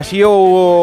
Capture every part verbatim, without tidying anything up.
Ha sido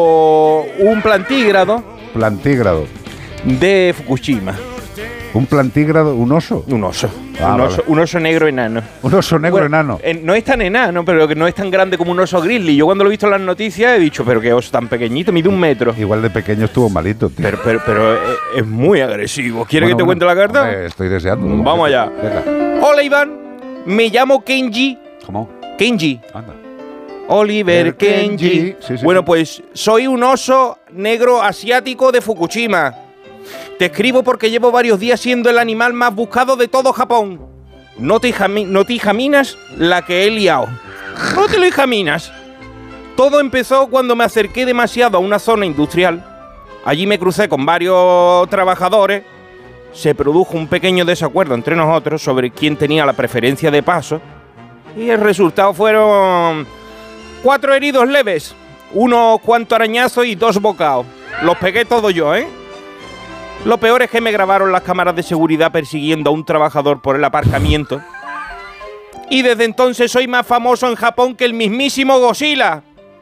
un plantígrado. Plantígrado. De Fukushima. ¿Un plantígrado? ¿Un oso? Un oso. Ah, un, vale. oso un oso negro enano. Un oso negro bueno, enano. Eh, no es tan enano, pero que no es tan grande como un oso grizzly. Yo cuando lo he visto en las noticias he dicho, pero qué oso tan pequeñito, mide un metro. Igual de pequeño estuvo malito, tío. Pero, pero, pero es, es muy agresivo. ¿Quieres Bueno, que te bueno, cuente la carta? Hombre, estoy deseando. Vamos allá. Venga. Hola, Iván. Me llamo Kenji. ¿Cómo? Kenji. Anda. Oliver Kenji. Kenji. Sí, sí, bueno, sí. pues soy un oso negro asiático de Fukushima. Te escribo porque llevo varios días siendo el animal más buscado de todo Japón. No te, jami- no te examinas la que he liado. No te lo examinas. Todo empezó cuando me acerqué demasiado a una zona industrial. Allí me crucé con varios trabajadores. Se produjo un pequeño desacuerdo entre nosotros sobre quién tenía la preferencia de paso. Y el resultado fueron cuatro heridos leves, unos cuantos arañazos y dos bocados. Los pegué todos yo, ¿eh? Lo peor es que me grabaron las cámaras de seguridad persiguiendo a un trabajador por el aparcamiento. Y desde entonces soy más famoso en Japón que el mismísimo Godzilla.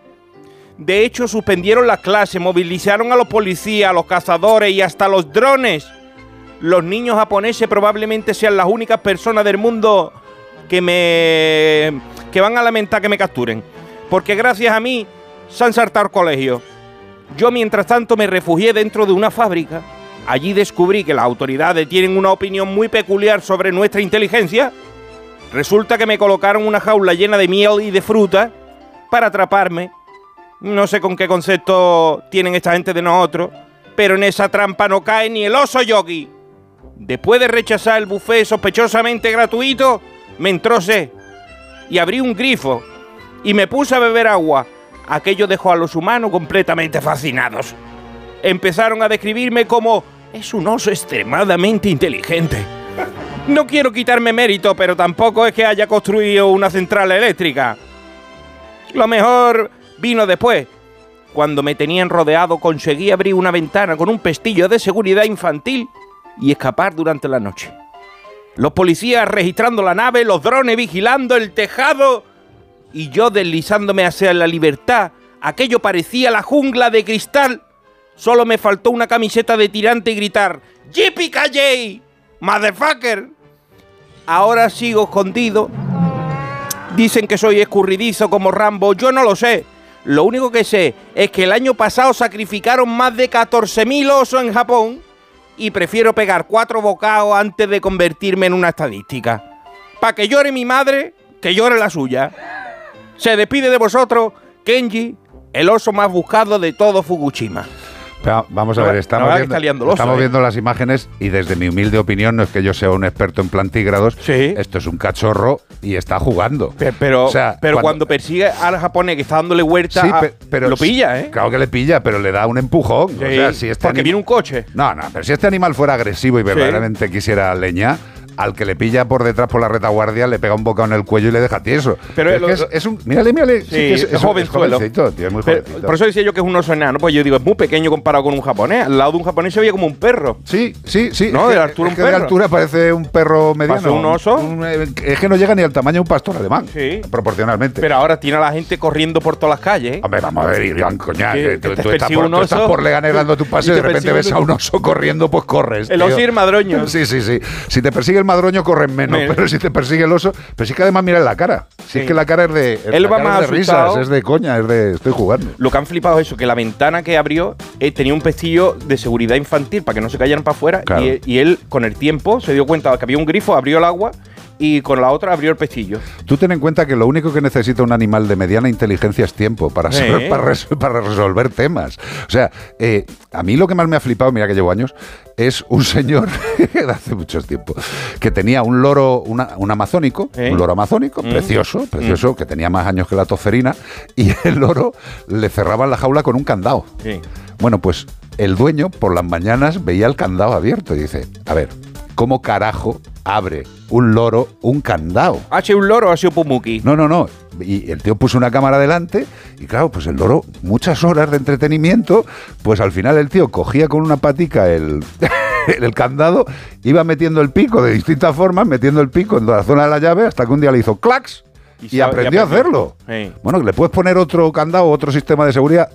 De hecho, suspendieron las clases, movilizaron a los policías, a los cazadores y hasta los drones. Los niños japoneses probablemente sean las únicas personas del mundo que me... que van a lamentar que me capturen. Porque gracias a mí se han saltado el colegio. Yo, mientras tanto, me refugié dentro de una fábrica. Allí descubrí que las autoridades tienen una opinión muy peculiar sobre nuestra inteligencia. Resulta que me colocaron una jaula llena de miel y de fruta para atraparme. No sé con qué concepto tienen esta gente de nosotros, pero en esa trampa no cae ni el oso yogi. Después de rechazar el buffet sospechosamente gratuito, me entró sed y abrí un grifo y me puse a beber agua. Aquello dejó a los humanos completamente fascinados. Empezaron a describirme como es un oso extremadamente inteligente. No quiero quitarme mérito, pero tampoco es que haya construido una central eléctrica. Lo mejor vino después. Cuando me tenían rodeado, conseguí abrir una ventana con un pestillo de seguridad infantil y escapar durante la noche. Los policías registrando la nave, los drones vigilando el tejado y yo deslizándome hacia la libertad. Aquello parecía la jungla de cristal. Solo me faltó una camiseta de tirante y gritar ¡Yippee-ki-yay! ¡Motherfucker! Ahora sigo escondido. Dicen que soy escurridizo como Rambo. Yo no lo sé. Lo único que sé es que el año pasado sacrificaron más de catorce mil osos en Japón y prefiero pegar cuatro bocados antes de convertirme en una estadística. Para que llore mi madre, que llore la suya. Se despide de vosotros, Kenji, el oso más buscado de todo Fukushima. Pero vamos a No, ver, estamos, no, viendo, liando el oso, estamos ¿eh? viendo las imágenes y desde mi humilde opinión, no es que yo sea un experto en plantígrados, Sí. esto es un cachorro y está jugando. Pero, pero, O sea, pero cuando- cuando, persigue al japonés que está dándole vuelta, Sí, a- pe- pero lo pilla, ¿eh? Claro que le pilla, pero le da un empujón. Sí, o sea, si este porque anim- viene un coche. No, no, pero si este animal fuera agresivo y verdaderamente quisiera leña, al que le pilla por detrás por la retaguardia le pega un bocado en el cuello y le deja tieso. Pero es, lo- que es, es un... Mírale, mírale. Sí, que es un- jovenzuelo. jovencito, tío, es muy Pero, jovencito. por eso decía yo que es un oso enano, pues yo digo, es muy pequeño comparado con un japonés. Al lado de un japonés se veía como un perro. Sí, sí, sí. No, es de que- altura es un que de perro. altura parece un perro mediano. ¿Pasó un oso? Un- eh, es que no llega ni al tamaño de un pastor alemán. Sí. Proporcionalmente. Pero ahora tiene a la gente corriendo por todas las calles, ¿eh? Hombre, vamos a ver, Iván, coña, Que- que que tú, te tú estás persigue por, un tú estás oso por Leganés dando tu y paseo y te de repente persigue ves a un oso corriendo, pues corres. El tío. oso y el madroño. Sí, sí, sí. Si te persigue el madroño, corres menos, Menos. pero si te persigue el oso... Pero sí que además mira la cara. Si Sí. es que la cara es de... Él la va cara más es de asustado. risas, es de coña, es de... Estoy jugando. Lo que han flipado es eso, que la ventana que abrió eh, tenía un pestillo de seguridad infantil para que no se cayeran para afuera. Claro. Y, y él, con el tiempo, se dio cuenta de que había un grifo, abrió el agua y con la otra abrió el pestillo. Tú ten en cuenta que lo único que necesita un animal de mediana inteligencia es tiempo para, Sí. saber- para, res- para resolver temas. O sea, eh, a mí lo que más me ha flipado, mira que llevo años, es un señor de hace mucho tiempo que tenía un loro, una- un amazónico, ¿Eh? un loro amazónico, Mm. precioso, precioso, que tenía más años que la toferina, y el loro le cerraban la jaula con un candado. Sí. Bueno, pues el dueño por las mañanas veía el candado abierto y dice, a ver, ¿cómo carajo abre un loro un candado? ¿Ha sido un loro o ha sido Pumuki? No, no, no. Y el tío puso una cámara delante y claro, pues el loro, muchas horas de entretenimiento, pues al final el tío cogía con una patica el, el candado, iba metiendo el pico de distintas formas, metiendo el pico en la zona de la llave hasta que un día le hizo clax y, y aprendió a hacerlo. Sí. Bueno, le puedes poner otro candado, otro sistema de seguridad